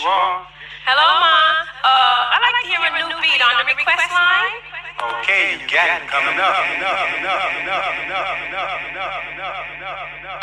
wrong? Hello, Ma. I'd like to hear a new beat on the request line. Okay, you got it coming up.